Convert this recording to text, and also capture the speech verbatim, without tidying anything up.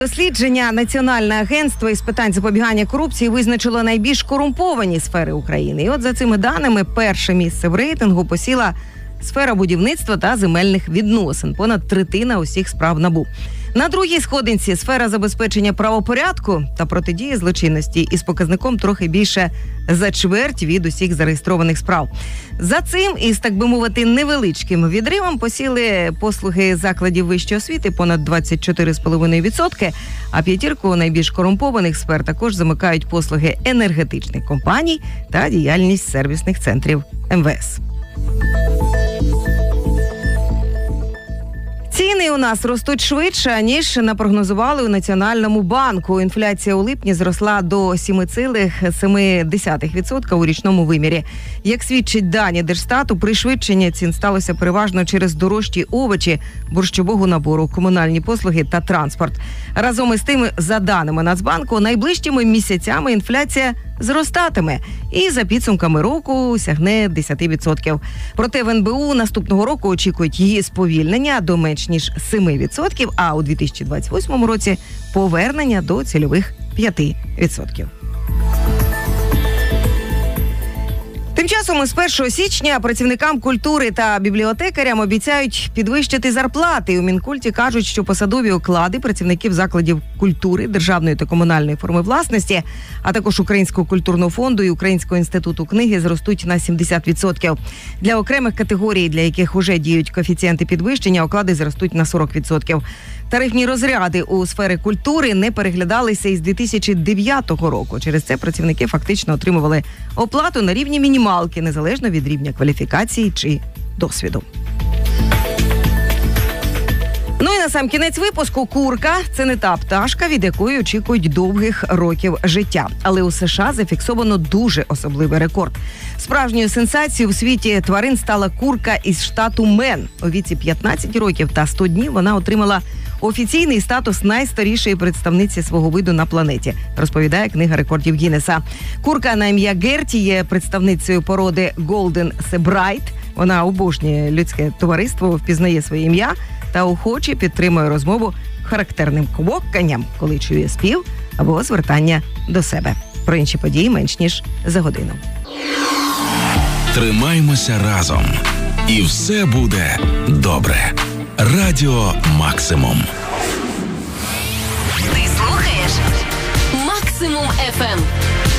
Дослідження Національне агентство із питань запобігання корупції визначило найбільш корумповані сфери України. І от за цими даними перше місце в рейтингу посіла сфера будівництва та земельних відносин. Понад третина усіх справ НАБУ. На другій сходинці сфера забезпечення правопорядку та протидії злочинності із показником трохи більше за чверть від усіх зареєстрованих справ. За цим із, так би мовити, невеличким відривом посіли послуги закладів вищої освіти понад двадцять чотири цілих п'ять десятих відсотка, а п'ятірку найбільш корумпованих сфер також замикають послуги енергетичних компаній та діяльність сервісних центрів ем ве ес. Ціни у нас ростуть швидше, ніж напрогнозували у Національному банку. Інфляція у липні зросла до сім цілих сім десятих відсотка у річному вимірі. Як свідчить дані Держстату, пришвидшення цін сталося переважно через дорожчі овочі, борщового набору, комунальні послуги та транспорт. Разом із тим, за даними Нацбанку, найближчими місяцями інфляція зростатиме і за підсумками року сягне десять відсотків. Проте в ен бе у наступного року очікують її сповільнення до менш ніж сім відсотків, а у дві тисячі двадцять восьмому році повернення до цільових п'ять відсотків. Тим часом із першого січня працівникам культури та бібліотекарям обіцяють підвищити зарплати. У Мінкульті кажуть, що посадові оклади працівників закладів культури, державної та комунальної форми власності, а також Українського культурного фонду і Українського інституту книги зростуть на сімдесят відсотків. Для окремих категорій, для яких уже діють коефіцієнти підвищення, оклади зростуть на сорок відсотків. Тарифні розряди у сфері культури не переглядалися із дві тисячі дев'ятого року. Через це працівники фактично отримували оплату на рівні мінімалки, незалежно від рівня кваліфікації чи досвіду. Ну і на сам кінець випуску курка – це не та пташка, від якої очікують довгих років життя. Але у США зафіксовано дуже особливий рекорд. Справжньою сенсацією у світі тварин стала курка із штату Мен. У віці п'ятнадцять років та сто днів вона отримала офіційний статус найстарішої представниці свого виду на планеті, розповідає книга рекордів Гіннеса. Курка на ім'я Герті є представницею породи Golden Sebright. Вона обожнює людське товариство, впізнає своє ім'я та охоче підтримує розмову характерним квокканням, коли чує спів або звертання до себе. Про інші події менш ніж за годину. Тримаймося разом. І все буде добре. Радіо Максимум. Ти слухаєш Максимум еф ем.